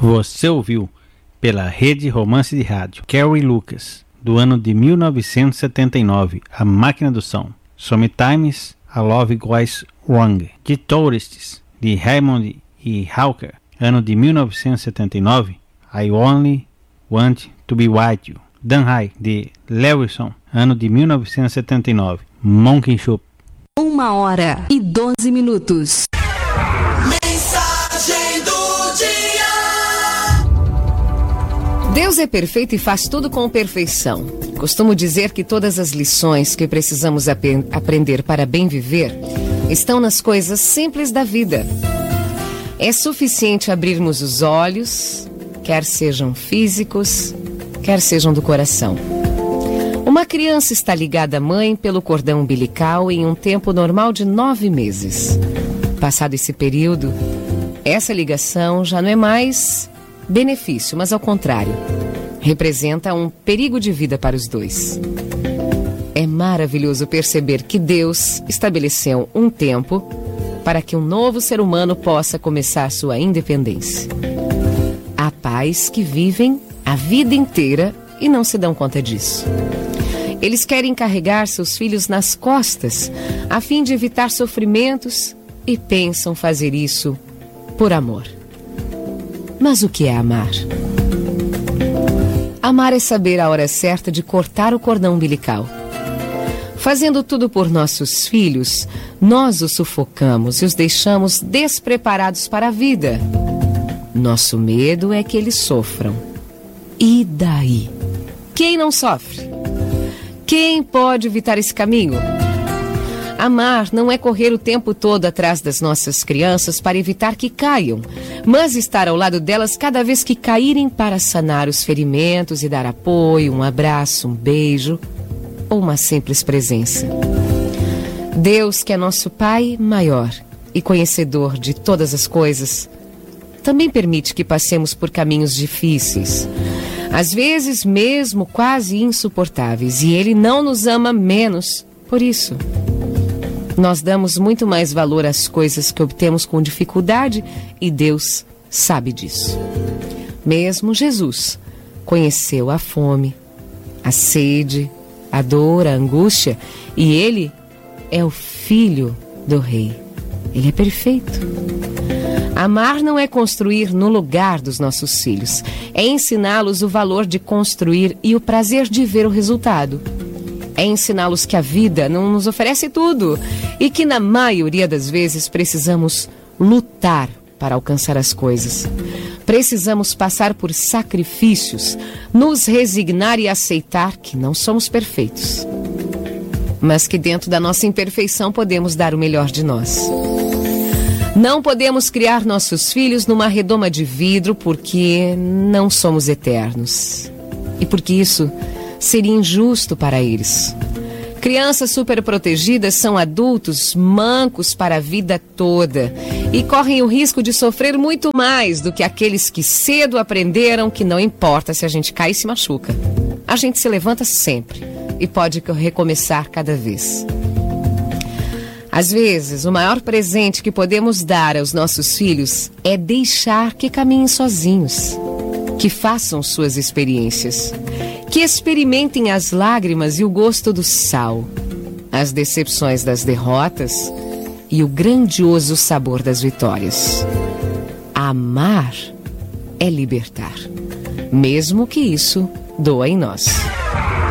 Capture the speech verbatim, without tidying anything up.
Você ouviu pela Rede Romance de Rádio Carrie Lucas, do ano de mil novecentos e setenta e nove, A Máquina do Som. Sometimes I Love Goes Wrong, de Tourists, de Raymond e Hawker, ano de mil novecentos e setenta e nove, I Only Want to Be With You. Dan High, de Lewison, ano de mil novecentos e setenta e nove, Monkey Shop. Uma hora e doze minutos. Mensagem do dia. Deus é perfeito e faz tudo com perfeição. Costumo dizer que todas as lições que precisamos ap- aprender para bem viver estão nas coisas simples da vida. É suficiente abrirmos os olhos, quer sejam físicos, quer sejam do coração. Uma criança está ligada à mãe pelo cordão umbilical em um tempo normal de nove meses. Passado esse período, essa ligação já não é mais benefício, mas ao contrário, representa um perigo de vida para os dois. É maravilhoso perceber que Deus estabeleceu um tempo para que um novo ser humano possa começar sua independência. Há pais que vivem a vida inteira e não se dão conta disso. Eles querem carregar seus filhos nas costas, a fim de evitar sofrimentos, e pensam fazer isso por amor. Mas o que é amar? Amar é saber a hora certa de cortar o cordão umbilical. Fazendo tudo por nossos filhos, nós os sufocamos e os deixamos despreparados para a vida. Nosso medo é que eles sofram. E daí? Quem não sofre? Quem pode evitar esse caminho? Amar não é correr o tempo todo atrás das nossas crianças para evitar que caiam, mas estar ao lado delas cada vez que caírem para sanar os ferimentos e dar apoio, um abraço, um beijo ou uma simples presença. Deus, que é nosso Pai maior e conhecedor de todas as coisas, também permite que passemos por caminhos difíceis, às vezes mesmo quase insuportáveis, e Ele não nos ama menos por isso. Nós damos muito mais valor às coisas que obtemos com dificuldade e Deus sabe disso. Mesmo Jesus conheceu a fome, a sede, a dor, a angústia, e Ele é o Filho do Rei. Ele é perfeito. Amar não é construir no lugar dos nossos filhos, é ensiná-los o valor de construir e o prazer de ver o resultado. É ensiná-los que a vida não nos oferece tudo e que na maioria das vezes precisamos lutar para alcançar as coisas. Precisamos passar por sacrifícios, nos resignar e aceitar que não somos perfeitos, mas que dentro da nossa imperfeição podemos dar o melhor de nós. Não podemos criar nossos filhos numa redoma de vidro porque não somos eternos. E porque isso seria injusto para eles. Crianças superprotegidas são adultos mancos para a vida toda e correm o risco de sofrer muito mais do que aqueles que cedo aprenderam que não importa se a gente cai e se machuca. A gente se levanta sempre e pode recomeçar cada vez. Às vezes, o maior presente que podemos dar aos nossos filhos é deixar que caminhem sozinhos, que façam suas experiências, que experimentem as lágrimas e o gosto do sal, as decepções das derrotas e o grandioso sabor das vitórias. Amar é libertar, mesmo que isso doa em nós.